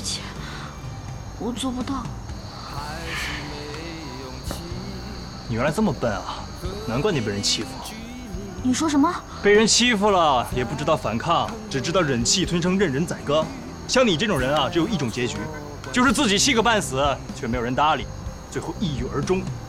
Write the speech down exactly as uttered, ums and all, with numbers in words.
姐，我做不到。 你原来这么笨啊，难怪你被人欺负。 你说什么？ 被人欺负了也不知道反抗，只知道忍气吞声，任人宰割。像你这种人啊，只有一种结局，就是自己气个半死，却没有人搭理，最后抑郁而终。